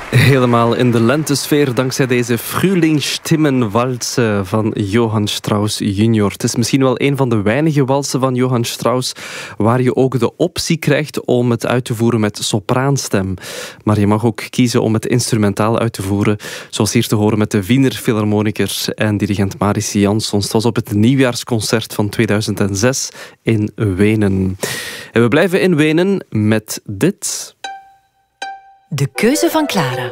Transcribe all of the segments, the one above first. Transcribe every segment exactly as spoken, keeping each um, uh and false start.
Helemaal in de lentesfeer dankzij deze Frühlingsstimmenwalse van Johann Strauss junior. Het is misschien wel een van de weinige walsen van Johann Strauss waar je ook de optie krijgt om het uit te voeren met sopraanstem. Maar je mag ook kiezen om het instrumentaal uit te voeren, zoals hier te horen met de Wiener Philharmonikers en dirigent Maris Jansons. Het was op het nieuwjaarsconcert van tweeduizend zes in Wenen. En we blijven in Wenen met dit. De keuze van Clara.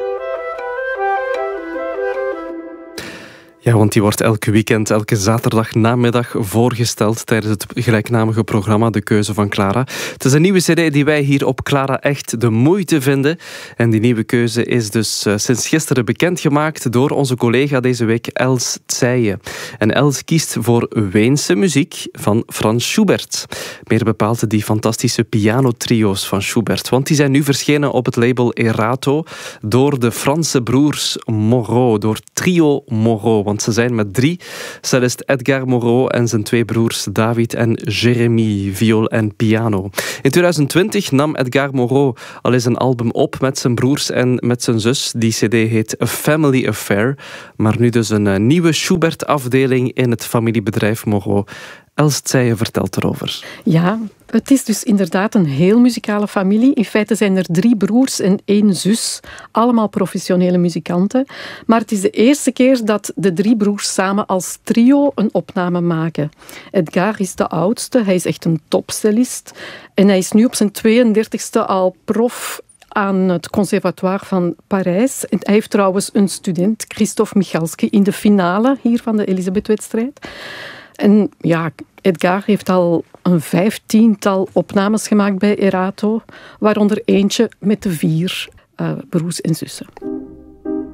Ja, want die wordt elke weekend, elke zaterdag namiddag voorgesteld tijdens het gelijknamige programma De Keuze van Clara. Het is een nieuwe cd die wij hier op Clara echt de moeite vinden. En die nieuwe keuze is dus uh, sinds gisteren bekendgemaakt door onze collega deze week Els Tseijen. En Els kiest voor Weense muziek van Franz Schubert. Meer bepaald die fantastische pianotrio's van Schubert. Want die zijn nu verschenen op het label Erato door de Franse broers Moreau, door Trio Moreau. Want ze zijn met drie. Cellist Edgar Moreau en zijn twee broers David en Jérémy, viool en piano. In twintig twintig nam Edgar Moreau al eens een album op met zijn broers en met zijn zus. Die cd heet A Family Affair. Maar nu dus een nieuwe Schubert-afdeling in het familiebedrijf Moreau. Els Tseijen vertelt erover. Ja, het is dus inderdaad een heel muzikale familie. In feite zijn er drie broers en één zus. Allemaal professionele muzikanten. Maar het is de eerste keer dat de drie broers samen als trio een opname maken. Edgar is de oudste. Hij is echt een topcellist. En hij is nu op zijn tweeëndertigste al prof aan het conservatoire van Parijs. En hij heeft trouwens een student, Christophe Michalski, in de finale hier van de Elisabeth-wedstrijd. En ja, Edgar heeft al een vijftiental opnames gemaakt bij Erato, waaronder eentje met de vier uh, broers en zussen.